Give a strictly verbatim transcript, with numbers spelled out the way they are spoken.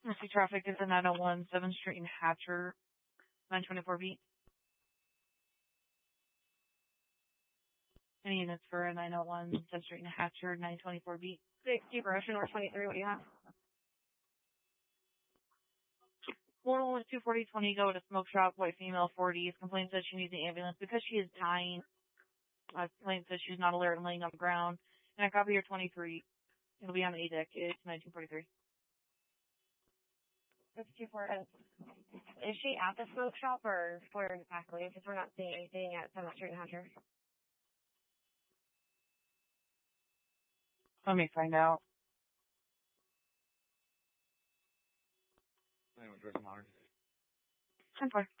Mercy traffic is in nine oh one seventh Street in Hatcher, nine twenty-four B. Any units for nine oh one seventh Street in Hatcher, nine twenty-four B. sixty Ocean North twenty-three, what do you have? one oh one two forty twenty, go to smoke shop, white female, forties. Complaint says she needs an ambulance because she is dying. Uh, complaint says she's not alert and laying on the ground. And I copy your twenty-three. It'll be on A deck. It's nineteen forty-three. fifty-four. Is she at the smoke shop or where exactly? Because we're not seeing anything at seventh Street and Hatcher. Let me find out. ten four.